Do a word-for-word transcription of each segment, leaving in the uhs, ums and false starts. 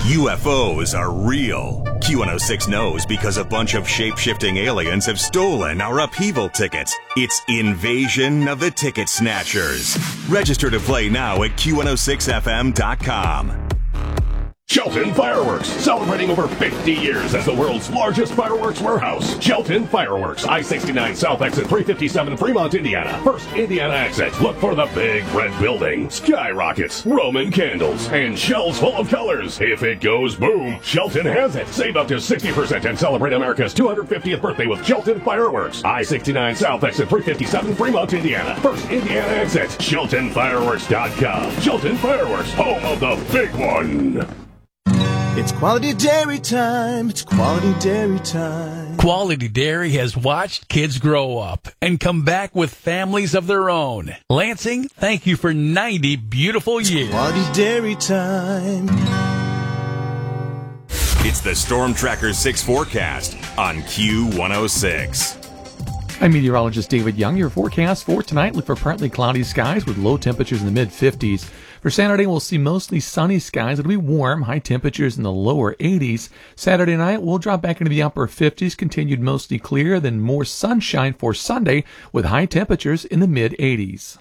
U F Os are real. Q one oh six knows because a bunch of shape-shifting aliens have stolen our upheaval tickets. It's Invasion of the Ticket Snatchers. Register to play now at Q one oh six F M dot com. Shelton Fireworks, celebrating over fifty years as the world's largest fireworks warehouse. Shelton Fireworks, I sixty-nine South Exit three fifty-seven, Fremont, Indiana. First Indiana exit. Look for the big red building, skyrockets, Roman candles, and shells full of colors. If it goes boom, Shelton has it. Save up to sixty percent and celebrate America's two hundred fiftieth birthday with Shelton Fireworks. I sixty-nine South Exit three fifty-seven, Fremont, Indiana. First Indiana exit. Shelton Fireworks dot com. Shelton Fireworks, home of the big one. It's Quality Dairy time. It's Quality Dairy time. Quality Dairy has watched kids grow up and come back with families of their own. Lansing, thank you for ninety beautiful it's years. Quality Dairy time. It's the Storm Tracker six forecast on Q one oh six. I'm meteorologist David Young. Your forecast for tonight, look for partly cloudy skies with low temperatures in the mid-fifties. For Saturday, we'll see mostly sunny skies. It'll be warm, high temperatures in the lower eighties. Saturday night, we'll drop back into the upper fifties, continued mostly clear, then more sunshine for Sunday with high temperatures in the mid-eighties.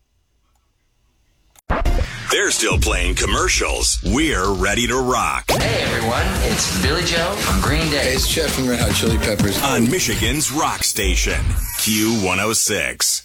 They're still playing commercials. We're ready to rock. Hey everyone, it's Billy Joe from Green Day. Hey, it's Jeff from Red Hot Chili Peppers. On Michigan's rock station, Q one oh six.